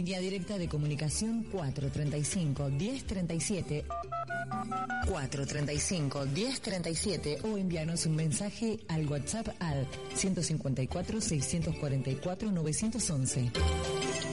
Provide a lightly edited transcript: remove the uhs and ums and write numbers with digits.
Línea directa de comunicación 435-1037, 435-1037 o envíanos un mensaje al WhatsApp al 154-644-911.